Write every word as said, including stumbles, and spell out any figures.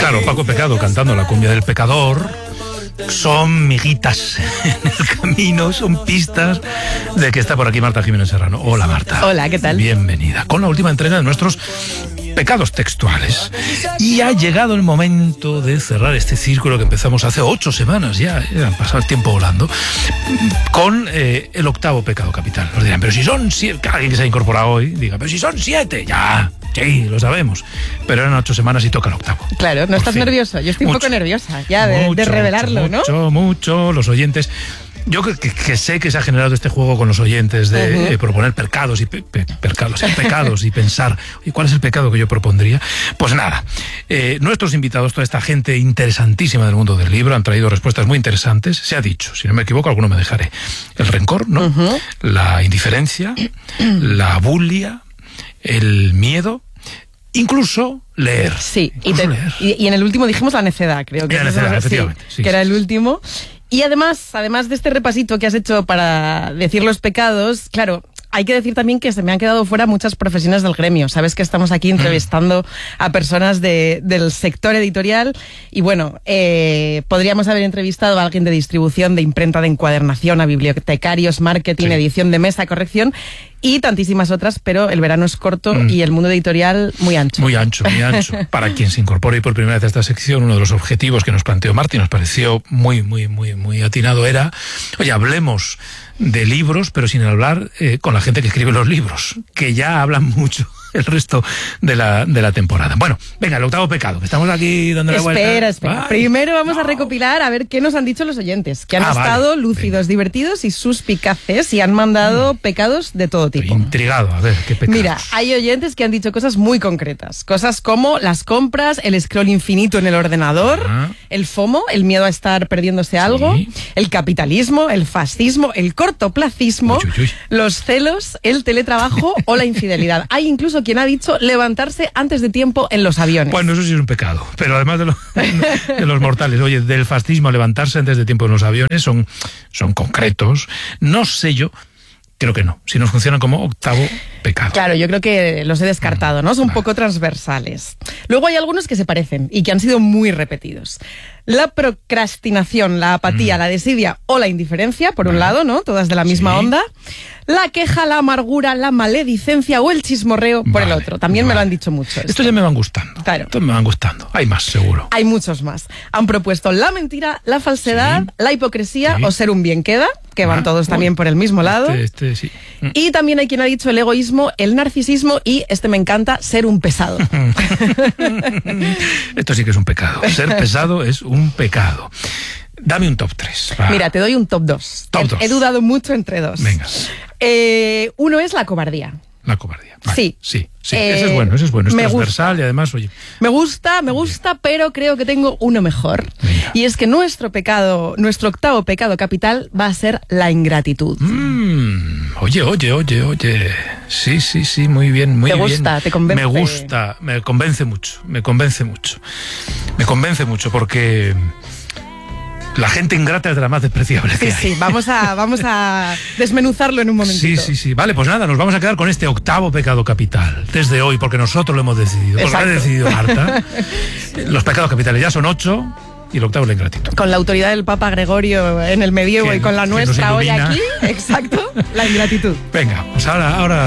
Claro, Paco Pecado cantando la cumbia del pecador. Son miguitas en el camino, son pistas de que está por aquí Marta Jiménez Serrano. Hola, Marta. Hola, ¿qué tal? Bienvenida. Con la última entrega de nuestros pecados textuales. Y ha llegado el momento de cerrar este círculo que empezamos hace ocho semanas ya, eh, han pasado el tiempo volando, con eh, el octavo pecado capital. Nos dirán, pero si son siete, alguien que se ha incorporado hoy, diga, pero si son siete, ya, sí, lo sabemos. Pero eran ocho semanas y toca el octavo. Claro, ¿no Por estás fin. nervioso? Yo estoy un Mucho. poco nerviosa ya de, Mucho, de revelarlo, mucho, ¿no? Mucho, mucho, los oyentes. Yo que, que, que sé que se ha generado este juego con los oyentes de Uh-huh. eh, proponer percados y pe, pe, percados, pecados y pensar, ¿y cuál es el pecado que yo propondría? Pues nada, eh, nuestros invitados, toda esta gente interesantísima del mundo del libro, han traído respuestas muy interesantes. Se ha dicho, si no me equivoco, alguno me dejaré. El rencor, ¿no? Uh-huh. La indiferencia, la bulia, el miedo, incluso leer. Sí, y, Incluso te- leer. y, y en el último dijimos la necedad, creo que, Y la eso- necedad, sí, efectivamente, sí, que era sí, el sí. último. Y además, además de este repasito que has hecho para decir los pecados, claro, hay que decir también que se me han quedado fuera muchas profesiones del gremio. Sabes que estamos aquí entrevistando a personas de, del sector editorial y bueno, eh, podríamos haber entrevistado a alguien de distribución, de imprenta, de encuadernación, a bibliotecarios, marketing, Sí. edición de mesa, corrección y tantísimas otras, pero el verano es corto Mm. y el mundo editorial muy ancho. Muy ancho, muy ancho. Para quien se incorpore por primera vez a esta sección, uno de los objetivos que nos planteó Martín, nos pareció muy, muy, muy, muy atinado, era, oye, hablemos de libros, pero sin hablar eh, con la gente que escribe los libros, que ya hablan mucho el resto de la, de la temporada. Bueno, venga, el octavo pecado, que estamos aquí dando la vuelta. Espera, espera. Ay, Primero vamos no. a recopilar a ver qué nos han dicho los oyentes, que han Ah, estado vale. lúcidos, Venga. divertidos y suspicaces y han mandado pecados de todo Estoy tipo. intrigado, a ver, qué pecados. Mira, hay oyentes que han dicho cosas muy concretas. Cosas como las compras, el scroll infinito en el ordenador, Ajá. el FOMO, el miedo a estar perdiéndose algo, el capitalismo, el fascismo, el cortoplacismo, Uy, uy, uy. los celos, el teletrabajo o la infidelidad. Hay incluso quien ha dicho levantarse antes de tiempo en los aviones. Bueno, eso sí es un pecado, pero además de, lo- de los mortales, oye, del fascismo a levantarse antes de tiempo en los aviones son, son concretos. No sé yo, creo que no, si nos funcionan como octavo pecado. Claro, yo creo que los he descartado, ¿no? Son un poco transversales. Luego hay algunos que se parecen y que han sido muy repetidos. La procrastinación, la apatía, Mm. la desidia o la indiferencia, por un Vale. lado, ¿no? Todas de la misma Sí. onda. La queja, la amargura, la maledicencia o el chismorreo por el Vale, otro. También me lo vale. han dicho mucho. esto. Estos ya me van gustando. Claro. Estos me van gustando. Hay más, seguro. Hay muchos más. Han propuesto la mentira, la falsedad, Sí. la hipocresía Sí. o ser un bien queda, que van Ah, todos uy. también por el mismo lado. Este, este sí. Mm. Y también hay quien ha dicho el egoísmo, el narcisismo y, este me encanta, ser un pesado. Esto sí que es un pecado. Ser pesado es un pecado. Dame un top tres. Mira, te doy un top dos. Top he, dos. he dudado mucho entre dos. Venga. Eh, uno es la cobardía. La cobardía. Vale. Sí. Sí, sí. Eh, ese es bueno, ese es bueno. Es me transversal y además, oye. Me gusta, me gusta, pero creo que tengo uno mejor. Venga. Y es que nuestro pecado, nuestro octavo pecado capital va a ser la ingratitud. Mm, oye, oye, oye, oye. Sí, sí, sí, muy bien, muy ¿Te bien. gusta? ¿Te convence? Me gusta, me convence mucho, me convence mucho. Me convence mucho porque la gente ingrata es de la más despreciable que Sí, hay. sí, vamos a, vamos a desmenuzarlo en un momentito. Sí, sí, sí. Vale, pues nada, nos vamos a quedar con este octavo pecado capital desde hoy, porque nosotros lo hemos decidido. Porque lo ha Exacto. decidido Marta. Los pecados capitales ya son ocho y el octavo es la ingratitud. Con la autoridad del Papa Gregorio en el medievo Que- y con la que nos nuestra hoy ilumina. aquí, exacto, la ingratitud. Venga, pues ahora, ahora